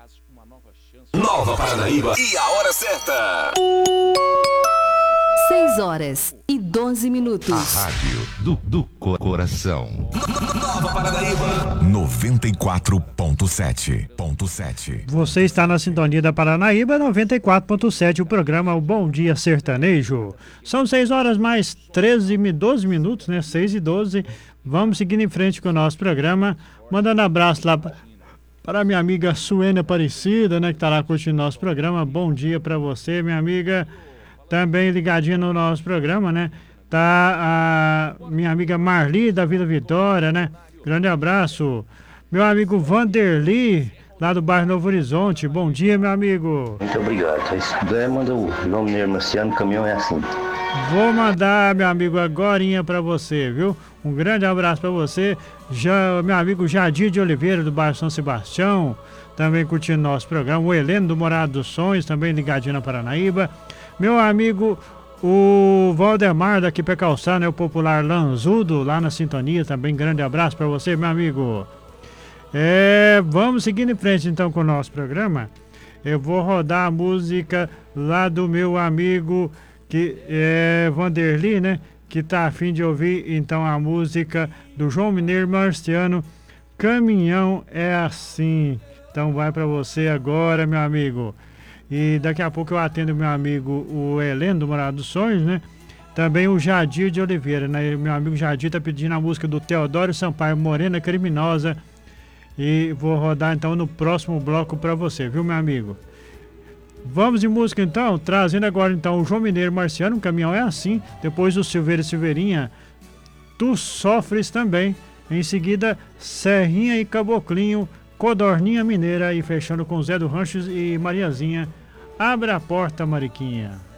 Nova Paranaíba e a hora certa. 6h12. A rádio do coração. Nova Paranaíba 94.7. Você está na sintonia da Paranaíba 94.7, o programa O Bom Dia Sertanejo. São 6h mais 12 minutos, né? 6h12. Vamos seguindo em frente com o nosso programa. Mandando abraço lá para minha amiga Suene Aparecida, né? Que está lá curtindo nosso programa. Bom dia para você, minha amiga. Também ligadinha no nosso programa, né? Tá a minha amiga Marli da Vila Vitória, né? Grande abraço. Meu amigo Vanderly, lá do bairro Novo Horizonte. Bom dia, meu amigo. Muito obrigado. Se puder, manda o João Mineiro Marciano, caminhão é assim. Vou mandar, meu amigo, agorinha pra você, viu? Um grande abraço pra você. Meu amigo Jadir de Oliveira, do bairro São Sebastião, também curtindo nosso programa. O Heleno do Morado dos Sonhos, também ligadinho na Paranaíba. Meu amigo, o Valdemar daqui pra Calçar, né? O popular Lanzudo, lá na sintonia, também grande abraço pra você, meu amigo. Vamos seguindo em frente então com o nosso programa. Eu vou rodar a música lá do meu amigo que é Vanderly, né? Que tá a fim de ouvir então a música do João Mineiro Marciano, Caminhão é Assim. Então vai pra você agora, meu amigo. E daqui a pouco eu atendo meu amigo o Heleno do Morado dos Sonhos, né? Também o Jadir de Oliveira, né? Meu amigo Jadir tá pedindo a música do Teodoro Sampaio, Morena Criminosa. E vou rodar então no próximo bloco pra você, viu, meu amigo? Vamos de música então, trazendo agora então o João Mineiro Marciano, Caminhão é Assim. Depois o Silveira e Silveirinha, Tu Sofres Também. Em seguida, Serrinha e Caboclinho, Codorninha Mineira. E fechando com Zé do Rancho e Mariazinha, Abra a Porta, Mariquinha.